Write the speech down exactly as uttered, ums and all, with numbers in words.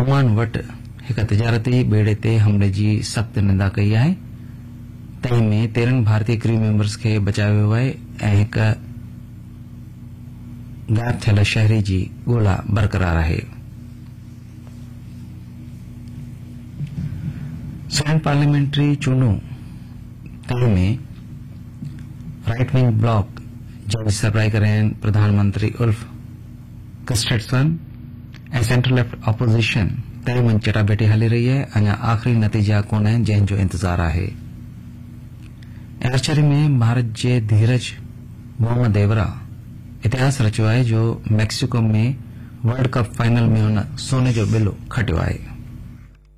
Oman वटि हिक तिजारती बेड़े ते हमले जी सख़्त निंदा कई आहे। तंहिं में तेरहं भारतीय क्रू मेंबर्स खे बचायो वियो आहे ऐं हिक ग़ाइब थियल शहरी जी ॻोल्हा बरक़रार आहे। स्वीडन पार्लियामेंट्री चूंडूं तंहिं में राइट विंग ब्लॉक जंहिंजी सरबराही करे आहिनि प्रधानमंत्री उल्फ क्रिस्टेंसन ऐं सेंट्रल लेफ्ट ऑपोजिशन तंहिं मंझि चटाभेटी हली रही आहे। अञा आख़िरी नतीजा कोन आहिनि जंहिंजो इंतज़ार आहे। आर्चरी में भारत जे धीरज मोहम्मद देवरा इतिहास रचियो आहे जो मैक्सिको में वर्ल्ड कप फाइनल में हुन सोने जो बिलो खटियो आहे।